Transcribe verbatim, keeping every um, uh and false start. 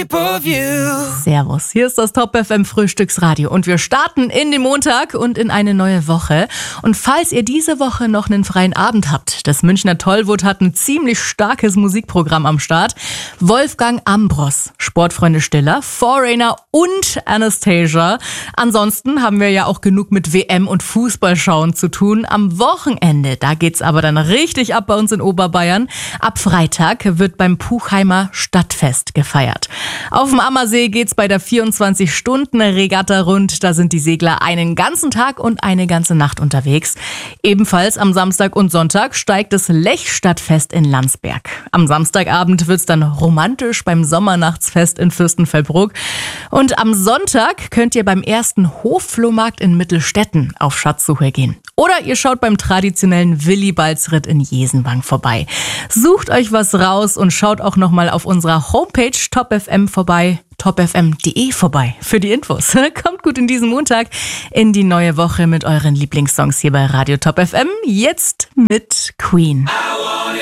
shape of you. Servus, hier ist das Top F M Frühstücksradio und wir starten in den Montag und in eine neue Woche. Und falls ihr diese Woche noch einen freien Abend habt, das Münchner Tollwood hat ein ziemlich starkes Musikprogramm am Start. Wolfgang Ambros, Sportfreunde Stiller, Foreigner und Anastasia. Ansonsten haben wir ja auch genug mit W M und Fußballschauen zu tun. Am Wochenende, da geht's aber dann richtig ab bei uns in Oberbayern. Ab Freitag wird beim Puchheimer Stadtfest gefeiert. Auf dem Ammersee geht's bei der vierundzwanzig-Stunden-Regatta rund. Da sind die Segler einen ganzen Tag und eine ganze Nacht unterwegs. Ebenfalls am Samstag und Sonntag steigt das Lechstadtfest in Landsberg. Am Samstagabend wird's dann romantisch beim Sommernachtsfest in Fürstenfeldbruck. Und am Sonntag könnt ihr beim ersten Hofflohmarkt in Mittelstetten auf Schatzsuche gehen. Oder ihr schaut beim traditionellen Willibaldsritt in Jesenwang vorbei. Sucht euch was raus und schaut auch nochmal auf unserer Homepage Top F M vorbei, top f m punkt d e vorbei für die Infos. Kommt gut in diesen Montag in die neue Woche mit euren Lieblingssongs hier bei Radio Top F M. Jetzt mit Queen.